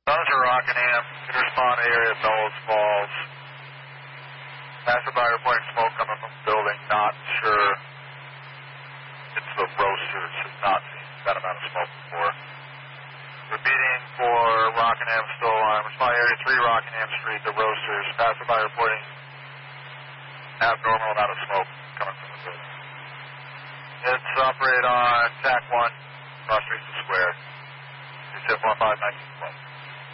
Roger, Rockingham. Can respond area of Bellows Falls. Passerby reporting smoke coming from the building. Not sure. It's the roasters. Have not seen that amount of smoke before. Repeating for Rockingham, still alarm. Respond area 3 Rockingham Street, the roasters. Passerby reporting abnormal amount of smoke coming from the building. It's operate on TAC 1, cross street to square. 275 1912.